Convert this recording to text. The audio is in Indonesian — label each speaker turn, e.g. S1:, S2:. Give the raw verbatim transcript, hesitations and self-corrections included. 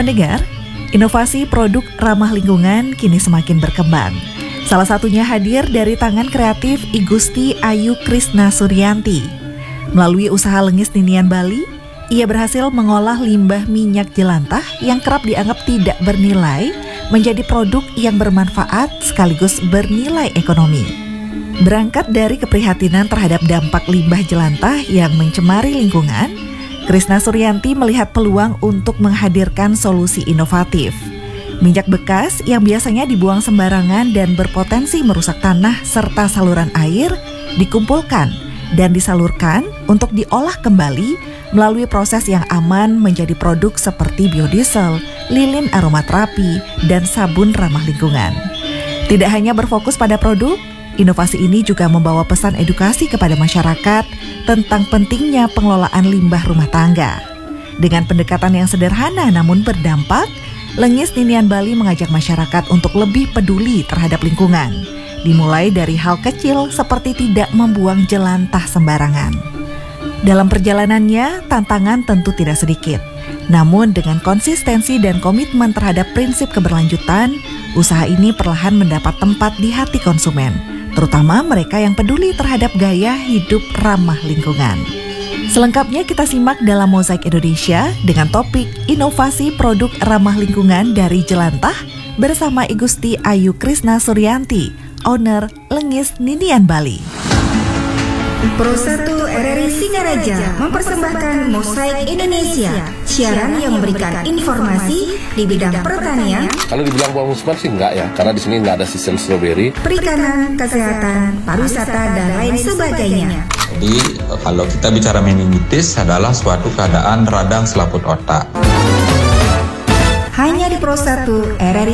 S1: Pendengar, inovasi produk ramah lingkungan kini semakin berkembang. Salah satunya hadir dari tangan kreatif Igusti Ayu Krisna Suryanti. Melalui usaha Lengis Ninian Bali, ia berhasil mengolah limbah minyak jelantah yang kerap dianggap tidak bernilai menjadi produk yang bermanfaat sekaligus bernilai ekonomi. Berangkat dari keprihatinan terhadap dampak limbah jelantah yang mencemari lingkungan, Krisna Suryanti melihat peluang untuk menghadirkan solusi inovatif. Minyak bekas yang biasanya dibuang sembarangan dan berpotensi merusak tanah serta saluran air dikumpulkan dan disalurkan untuk diolah kembali melalui proses yang aman menjadi produk seperti biodiesel, lilin aromaterapi, dan sabun ramah lingkungan. Tidak hanya berfokus pada produk, inovasi ini juga membawa pesan edukasi kepada masyarakat tentang pentingnya pengelolaan limbah rumah tangga. Dengan pendekatan yang sederhana namun berdampak, Lengis Ninian Bali mengajak masyarakat untuk lebih peduli terhadap lingkungan. Dimulai dari hal kecil seperti tidak membuang jelantah sembarangan. Dalam perjalanannya, tantangan tentu tidak sedikit. Namun dengan konsistensi dan komitmen terhadap prinsip keberlanjutan, usaha ini perlahan mendapat tempat di hati konsumen, terutama mereka yang peduli terhadap gaya hidup ramah lingkungan. Selengkapnya kita simak dalam Mozaik Indonesia dengan topik inovasi produk ramah lingkungan dari jelantah bersama Igusti Ayu Krisna Suryanti, owner Lengis Ninian Bali.
S2: Pro satu R R I Singaraja mempersembahkan Mozaik Indonesia, siaran yang memberikan informasi di bidang pertanian.
S3: Kalau dibilang buah musmat sih enggak ya, karena di sini enggak ada sistem stroberi.
S2: Perikanan, kesehatan, pariwisata dan lain sebagainya.
S4: Jadi kalau kita bicara meningitis adalah suatu keadaan radang selaput otak.
S2: Hanya di Pro satu R R I